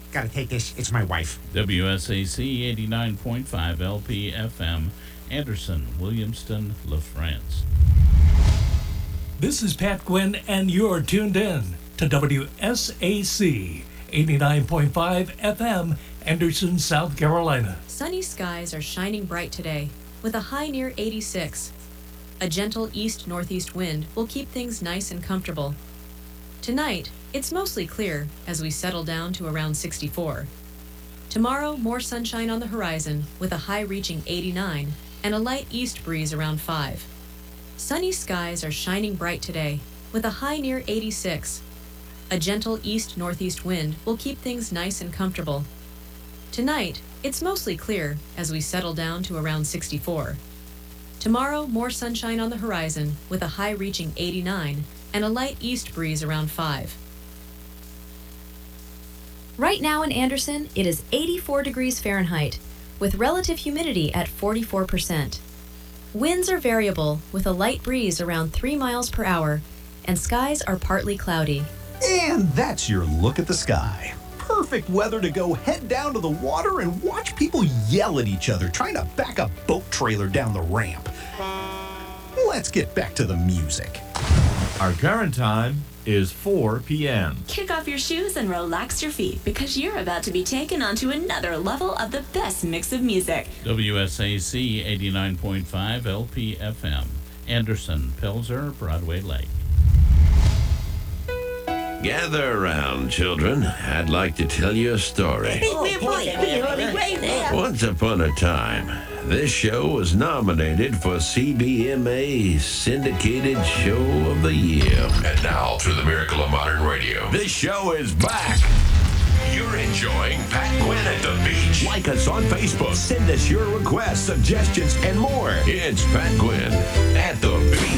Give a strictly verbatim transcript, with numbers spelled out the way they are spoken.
Gotta take this. It's my wife. W S A C eighty-nine point five L P F M, Anderson, Williamston, La France. This is Pat Gwynn, and you're tuned in to W S A C eighty-nine point five F M, Anderson, South Carolina. Sunny skies are shining bright today, with a high near eighty-six. A gentle east-northeast wind will keep things nice and comfortable. Tonight, it's mostly clear as we settle down to around sixty-four. Tomorrow, more sunshine on the horizon, with a high reaching eighty-nine and a light east breeze around five. Sunny skies are shining bright today, with a high near eighty-six. A gentle east-northeast wind will keep things nice and comfortable. Tonight, it's mostly clear as we settle down to around sixty-four. Tomorrow, more sunshine on the horizon, with a high reaching eighty-nine and a light east breeze around five. Right now in Anderson, it is eighty-four degrees Fahrenheit, with relative humidity at forty-four percent. Winds are variable, with a light breeze around three miles per hour, and skies are partly cloudy. And that's your look at the sky. Perfect weather to go head down to the water and watch people yell at each other trying to back a boat trailer down the ramp. Let's get back to the music. Our current time is four p.m. Kick off your shoes and relax your feet because you're about to be taken onto another level of the best mix of music. W S A C eighty-nine point five L P F M, Anderson, Pelzer, Broadway Lake. Gather around, children. I'd like to tell you a story. Once upon a time, this show was nominated for C B M A Syndicated Show of the Year. And now, through the miracle of modern radio, This show is back. you're enjoying Pat Gwynn at the Beach. Like us on Facebook. Send us your requests, suggestions, and more. It's Pat Gwynn at the Beach.